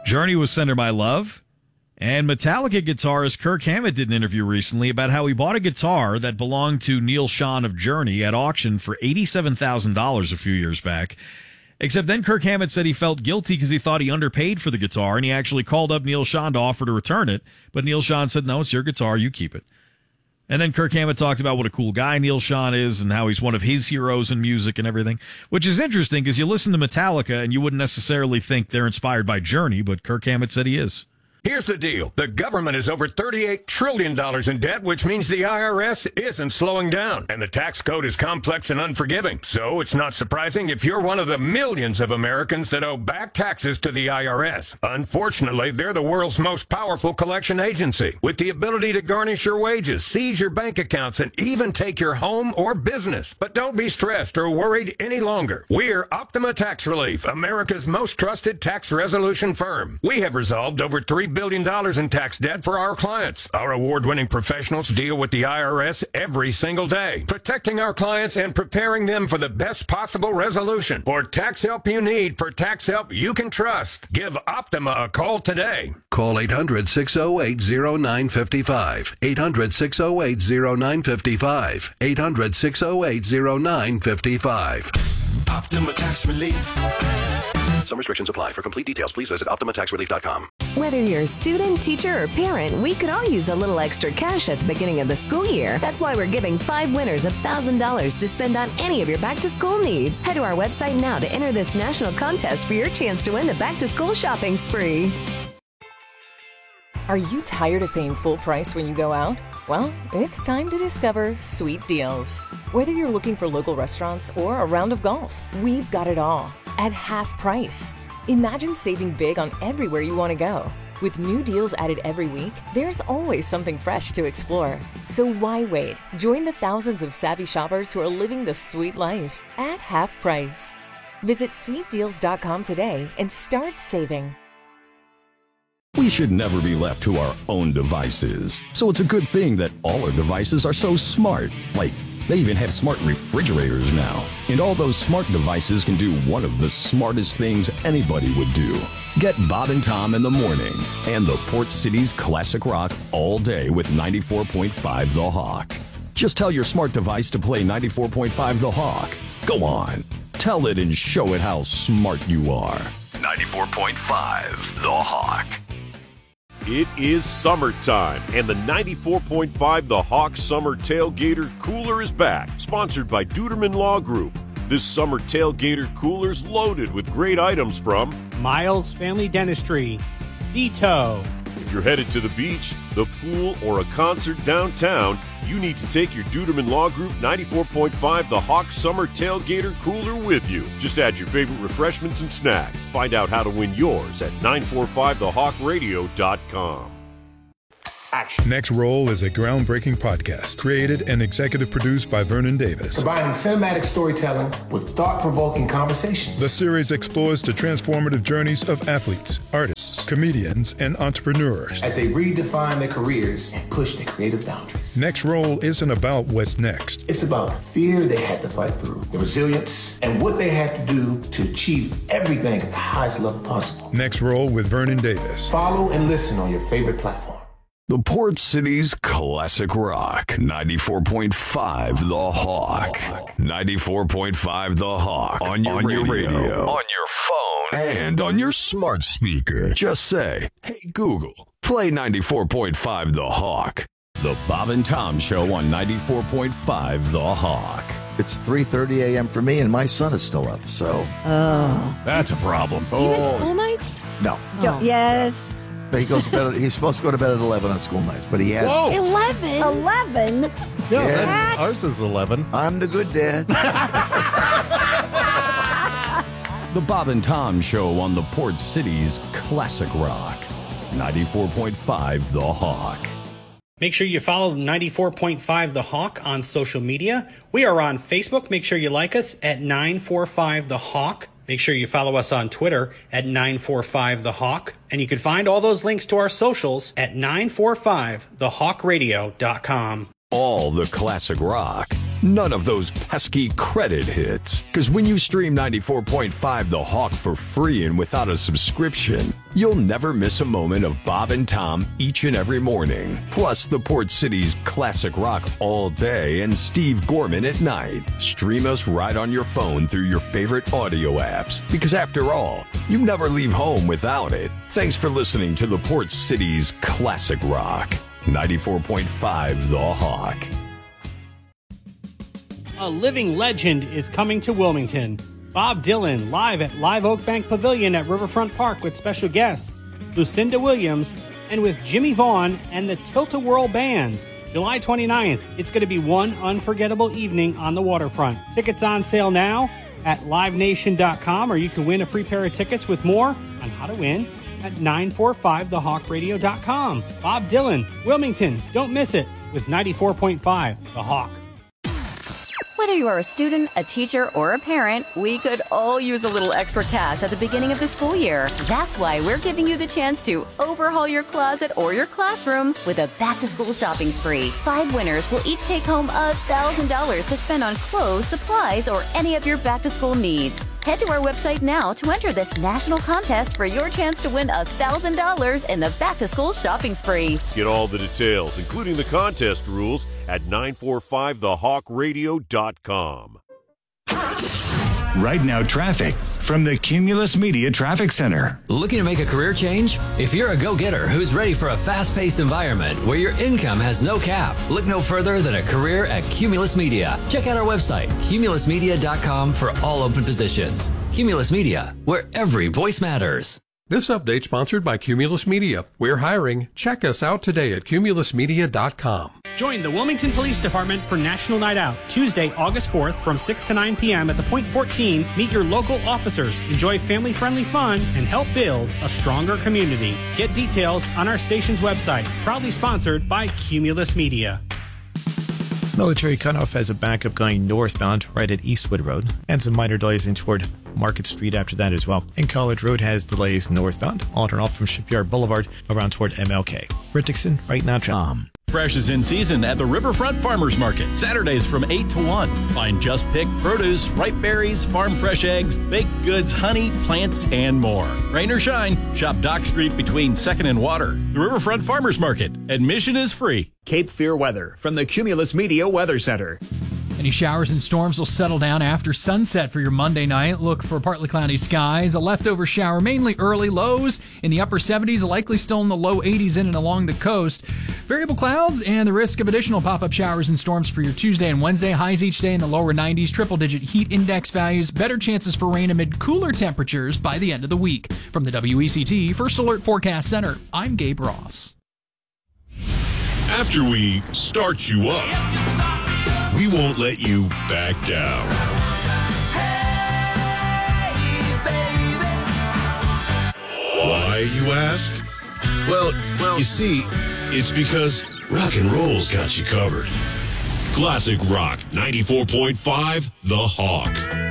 Journey was Send Her My Love. And Metallica guitarist Kirk Hammett did an interview recently about how he bought a guitar that belonged to Neil Schon of Journey at auction for $87,000 a few years back. Except then Kirk Hammett said he felt guilty because he thought he underpaid for the guitar, and he actually called up Neil Schon to offer to return it. But Neil Schon said, no, it's your guitar, you keep it. And then Kirk Hammett talked about what a cool guy Neil Schon is and how he's one of his heroes in music and everything, which is interesting because you listen to Metallica and you wouldn't necessarily think they're inspired by Journey, but Kirk Hammett said he is. Here's the deal. The government is over $38 trillion in debt, which means the IRS isn't slowing down. And the tax code is complex and unforgiving. So it's not surprising if you're one of the millions of Americans that owe back taxes to the IRS. Unfortunately, they're the world's most powerful collection agency, with the ability to garnish your wages, seize your bank accounts, and even take your home or business. But don't be stressed or worried any longer. We're Optima Tax Relief, America's most trusted tax resolution firm. We have resolved over $3 billion in tax debt for our clients. Our award-winning professionals deal with the IRS every single day, protecting our clients and preparing them for the best possible resolution. For tax help you need, for tax help you can trust, give Optima a call today. Call 800-608-0955. 800-608-0955. 800-608-0955. Optima Tax Relief. Some restrictions apply. For complete details, please visit OptimaTaxRelief.com. Whether you're a student, teacher, or parent, we could all use a little extra cash at the beginning of the school year. That's why we're giving 5 winners $1,000 to spend on any of your back-to-school needs. Head to our website now to enter this national contest for your chance to win the back-to-school shopping spree. Are you tired of paying full price when you go out? Well, it's time to discover Sweet Deals. Whether you're looking for local restaurants or a round of golf, we've got it all at half price. Imagine saving big on everywhere you want to go. With new deals added every week, there's always something fresh to explore. So why wait? Join the thousands of savvy shoppers who are living the sweet life at half price. Visit sweetdeals.com today and start saving. We should never be left to our own devices. So it's a good thing that all our devices are so smart. Like, they even have smart refrigerators now. And all those smart devices can do one of the smartest things anybody would do. Get Bob and Tom in the morning and the Port City's classic rock all day with 94.5 The Hawk. Just tell your smart device to play 94.5 The Hawk. Go on. Tell it and show it how smart you are. 94.5 The Hawk. It is summertime, and the 94.5 The Hawk Summer Tailgater Cooler is back, sponsored by Duderman Law Group. This summer tailgater cooler's loaded with great items from Miles Family Dentistry, Cito. If you're headed to the beach, the pool, or a concert downtown, you need to take your Duderman Law Group 94.5 The Hawk Summer Tailgater Cooler with you. Just add your favorite refreshments and snacks. Find out how to win yours at 945thehawkradio.com. Action. Next Roll is a groundbreaking podcast created and executive produced by Vernon Davis. Combining cinematic storytelling with thought-provoking conversations. The series explores the transformative journeys of athletes, artists, comedians, and entrepreneurs as they redefine their careers and push their creative boundaries. Next Roll isn't about what's next. It's about the fear they had to fight through, the resilience, and what they had to do to achieve everything at the highest level possible. Next Roll with Vernon Davis. Follow and listen on your favorite platform. The Port City's classic rock, 94.5 The Hawk. 94.5 The Hawk. On your radio. On your phone. And on your smart speaker. Just say, hey Google, play 94.5 The Hawk. The Bob and Tom Show on 94.5 The Hawk. It's 3:30 a.m. for me, and my son is still up, so... Oh. That's a problem. Even school nights? No. Yes. He goes to bed. He's supposed to go to bed at 11 on school nights, but he has... Whoa. 11? 11? Yeah, ours is 11. I'm the good dad. The Bob and Tom Show on the Port City's classic rock, 94.5 The Hawk. Make sure you follow 94.5 The Hawk on social media. We are on Facebook. Make sure you like us at 945 The Hawk. Make sure you follow us on Twitter at 945 The Hawk. And you can find all those links to our socials at 945thehawkradio.com. All the classic rock None of those pesky credit hits. Because when you stream 94.5 The Hawk for free and without a subscription, you'll never miss a moment of Bob and Tom each and every morning. Plus the Port City's classic rock all day and Steve Gorman at night. Stream us right on your phone through your favorite audio apps. Because after all, you never leave home without it. Thanks for listening to the Port City's classic rock. 94.5 The Hawk. A living legend is coming to Wilmington. Bob Dylan live at Live Oak Bank Pavilion at Riverfront Park with special guests Lucinda Williams and with Jimmy Vaughn and the Tilt-A-Whirl Band. July 29th, it's going to be one unforgettable evening on the waterfront. Tickets on sale now at livenation.com, or you can win a free pair of tickets with more on how to win at 945thehawkradio.com. Bob Dylan, Wilmington, don't miss it with 94.5 The Hawk. Whether you are a student, a teacher, or a parent, we could all use a little extra cash at the beginning of the school year. That's why we're giving you the chance to overhaul your closet or your classroom with a back-to-school shopping spree. 5 winners will each take home $1,000 to spend on clothes, supplies, or any of your back-to-school needs. Head to our website now to enter this national contest for your chance to win $1,000 in the back-to-school shopping spree. Get all the details, including the contest rules, at 945thehawkradio.com. Right now, traffic from the Cumulus Media Traffic Center. Looking to make a career change? If you're a go-getter who's ready for a fast-paced environment where your income has no cap, look no further than a career at Cumulus Media. Check out our website, cumulusmedia.com, for all open positions. Cumulus Media, where every voice matters. This update sponsored by Cumulus Media. We're hiring. Check us out today at cumulusmedia.com. Join the Wilmington Police Department for National Night Out, Tuesday, August 4th from 6 to 9 p.m. at the Point 14. Meet your local officers, enjoy family-friendly fun, and help build a stronger community. Get details on our station's website. Proudly sponsored by Cumulus Media. Military Cutoff has a backup going northbound right at Eastwood Road, and some minor delays in toward Market Street after that as well. And College Road has delays northbound, on and off from Shipyard Boulevard around toward MLK. Rick Dixon, right now, Tom. Fresh is in season at the Riverfront Farmers Market. Saturdays from 8 to 1. Find just picked produce, ripe berries, farm fresh eggs, baked goods, honey, plants, and more. Rain or shine, shop Dock Street between 2nd and Water. The Riverfront Farmers Market. Admission is free. Cape Fear weather from the Cumulus Media Weather Center. Any showers and storms will settle down after sunset for your Monday night. Look for partly cloudy skies, a leftover shower, mainly early, lows in the upper 70s, likely still in the low 80s in and along the coast. Variable clouds and the risk of additional pop-up showers and storms for your Tuesday and Wednesday. Highs each day in the lower 90s, triple-digit heat index values, better chances for rain amid cooler temperatures by the end of the week. From the WECT First Alert Forecast Center, I'm Gabe Ross. After we start you up, we won't let you back down. Why, you ask? Well, you see, it's because rock and roll's got you covered. Classic Rock 94.5 The Hawk.